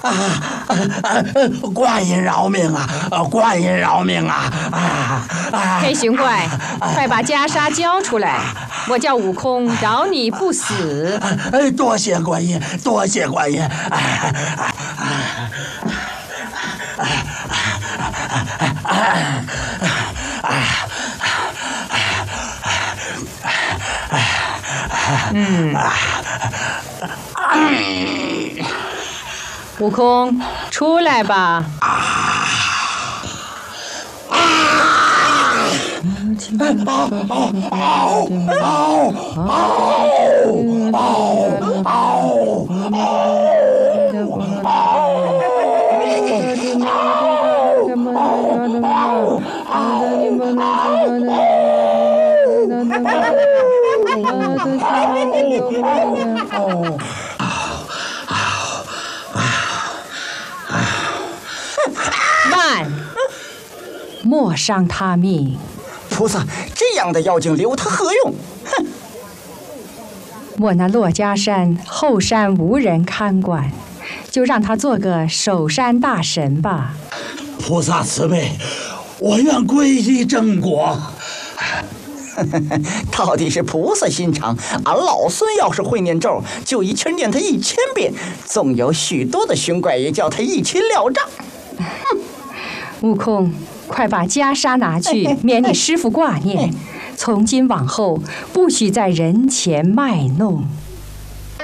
观音饶命啊！观音饶命啊！ 黑熊怪，快把袈裟交出来！我叫悟空，饶你不死。 多谢观音，多谢观音。 悟空，出来吧！慢，莫伤他命。 菩萨，这样的妖精留他何用？哼！ 我那珞珈山后山无人看管，就让他做个守山大神吧。 菩萨慈悲，我愿皈依正果。 到底是菩萨心肠，俺老孙要是会念咒，就一气念他1000遍，纵有许多的熊怪也叫他一起了账。 悟空，快把袈裟拿去，免你师父挂念。从今往后，不许在人前卖弄。